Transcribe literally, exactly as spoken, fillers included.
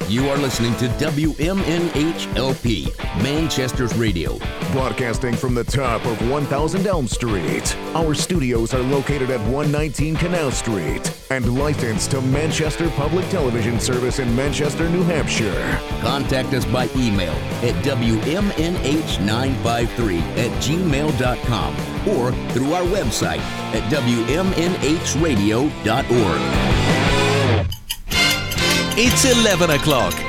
You are listening to W M N H L P, Manchester's Radio. Broadcasting from the top of one thousand Elm Street. Our studios are located at one nineteen Canal Street and licensed to Manchester Public Television Service in Manchester, New Hampshire. Contact us by email at W M N H nine five three at gmail dot com or through our website at W M N H radio dot org. It's eleven o'clock